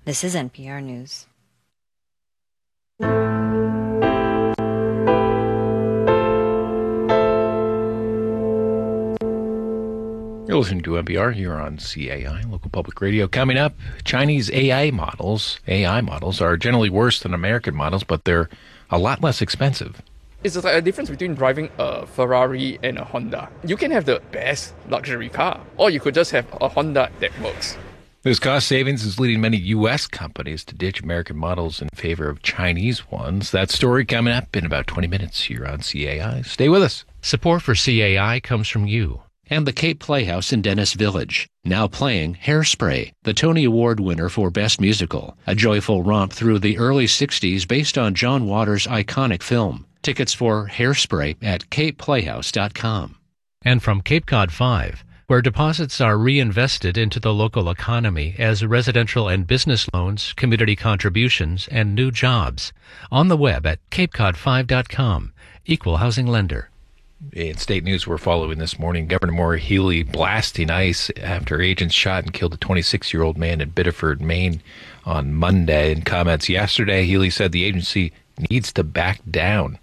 This is NPR News. You're listening to NPR here on CAI, local public radio. Coming up, Chinese AI models are generally worse than American models, but they're a lot less expensive. It's like a difference between driving a Ferrari and a Honda. You can have the best luxury car, or you could just have a Honda that works. This cost savings is leading many U.S. companies to ditch American models in favor of Chinese ones. That story coming up in about 20 minutes here on CAI. Stay with us. Support for CAI comes from you and the Cape Playhouse in Dennis Village, now playing Hairspray, the Tony Award winner for Best Musical, a joyful romp through the early 60s based on John Waters' iconic film. Tickets for Hairspray at capeplayhouse.com. And from Cape Cod 5, where deposits are reinvested into the local economy as residential and business loans, community contributions, and new jobs. On the web at capecod5.com. Equal housing lender. In state news we're following this morning, Governor Maura Healey blasting ICE after agents shot and killed a 26-year-old man in Biddeford, Maine on Monday. In comments yesterday, Healey said the agency needs to back down.